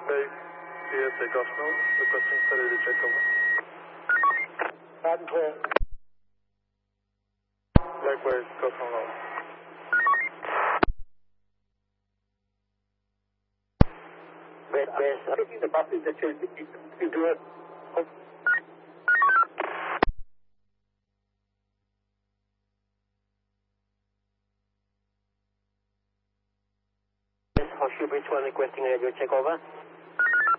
Clear takeoff now. Requesting cellular check over. Bad and clear. Likewise, go from now. West. I think the bus is actually into it. Horseshoe Bridge 1 requesting radio check over.